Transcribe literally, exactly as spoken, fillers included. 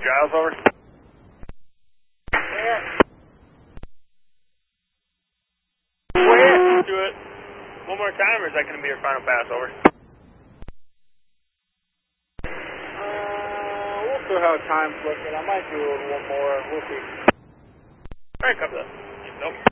Giles, over. Where? Where? Do it. One more time, or is that going to be your final pass, over? Uh, we'll see how time's looking. I might do one more. We'll see. Alright, copy that. Nope.